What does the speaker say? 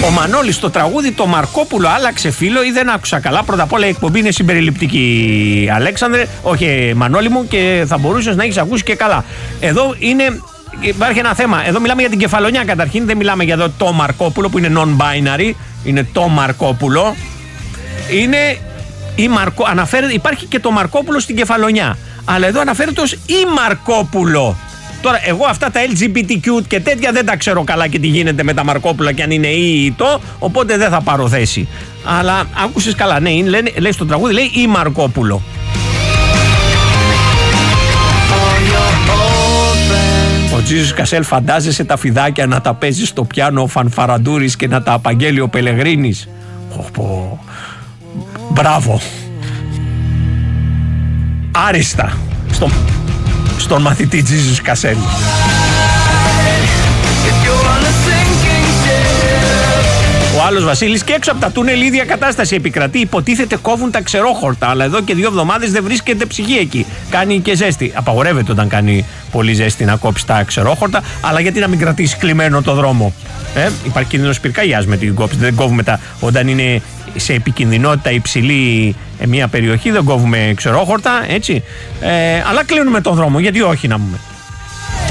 Ο Μανώλης στο τραγούδι το Μαρκόπουλο άλλαξε φίλο ή δεν άκουσα καλά. Πρώτα απ' όλα η εκπομπή είναι συμπεριληπτική, Αλέξανδρε, όχι Μανώλη μου, και θα μπορούσες να έχεις ακούσει και καλά. Εδώ υπάρχει ένα θέμα. Εδώ μιλάμε για την Κεφαλονιά καταρχήν, δεν μιλάμε για το Μαρκόπουλο που είναι non-binary, είναι το Μαρκόπουλο. Είναι υπάρχει και το Μαρκόπουλο στην Κεφαλονιά. Αλλά εδώ αναφέρεται ως η Μαρκόπουλο. Τώρα, εγώ αυτά τα LGBTQ και τέτοια δεν τα ξέρω καλά και τι γίνεται με τα Μαρκόπουλα και αν είναι ή το, οπότε δεν θα πάρω θέση. Αλλά άκουσες καλά, ναι, λέει στο τραγούδι, λέει η Μαρκόπουλο. Ο Τζίζος Κασέλ, φαντάζεσαι τα φιδάκια να τα παίζει στο πιάνο ο Φανφαραντούρης και να τα απαγγέλει ο Πελεγρίνης. Μπράβο. Άριστα στον μαθητή Τζίζους Κασέλ. Ο άλλος Βασίλης, και έξω από τα τούνελ ίδια κατάσταση επικρατεί. Υποτίθεται κόβουν τα ξερόχορτα, αλλά εδώ και 2 εβδομάδες δεν βρίσκεται ψυχή εκεί. Κάνει και ζέστη. Απαγορεύεται όταν κάνει πολύ ζέστη να κόψει τα ξερόχορτα, αλλά γιατί να μην κρατήσει κλειμένο το δρόμο. Υπάρχει κίνδυνος πυρκαγιάς με την κόψη. Δεν κόβουμε όταν είναι σε επικινδυνότητα υψηλή μια περιοχή, δεν κόβουμε ξερόχορτα, έτσι. Αλλά κλείνουμε τον δρόμο, γιατί όχι να πούμε.